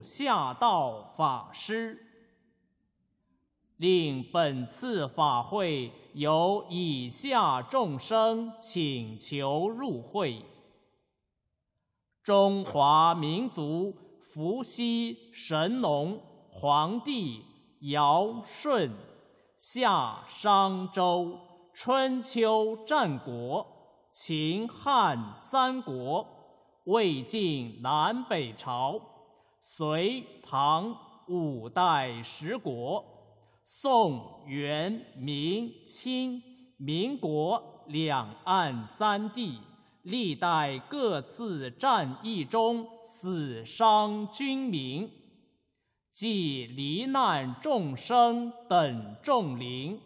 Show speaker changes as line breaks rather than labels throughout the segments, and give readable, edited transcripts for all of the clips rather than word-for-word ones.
下道法师，令本次法会由以下众生请求入会：中华民族伏羲、神农、黄帝、尧舜、夏商周、春秋战国、秦汉三国、魏晋南北朝、隋唐五代十国、宋元明清民国两岸三地历代各次战役中死伤军民，及罹难众生等众灵。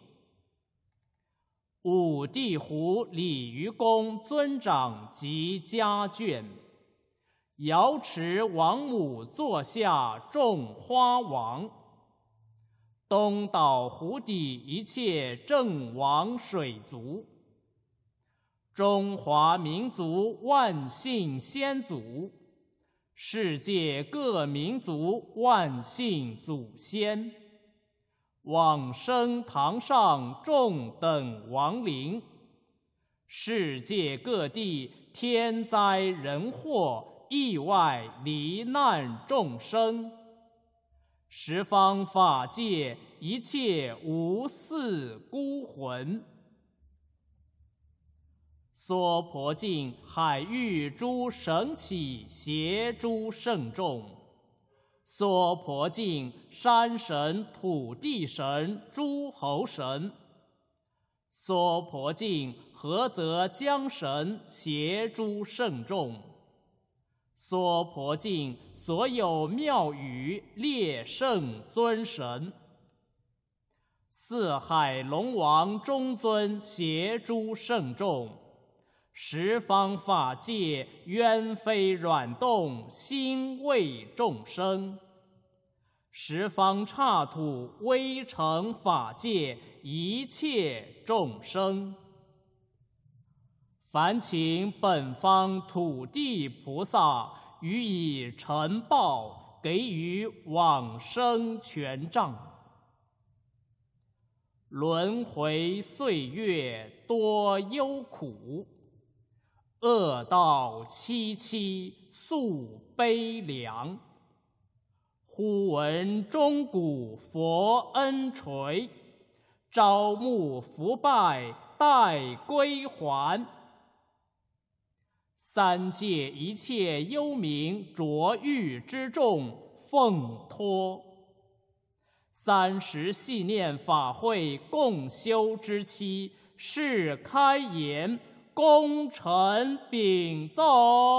五地湖鲤鱼公尊长及家眷，瑶池王母座下众花王，东岛湖底一切正王水族，中华民族万姓先祖，世界各民族万姓祖先，往生堂上众等亡灵，世界各地天灾人祸意外罹难众生，十方法界一切无嗣孤魂，娑婆境海域诸神祇邪诸圣众，娑婆境山神土地神诸侯神，娑婆境菏泽江神邪诸圣众，娑婆境所有庙宇列圣尊神，四海龙王中尊邪诸圣众，十方法界冤非软动心为众生，十方刹土微尘法界一切众生，烦请本方土地菩萨予以承报，给予往生权杖。轮回岁月多忧苦，恶道凄凄诉悲凉。忽闻钟鼓佛恩垂，朝暮伏拜待归还。三界一切幽冥浊狱之众奉托，30系念法会共修之期，是开言，功成禀奏。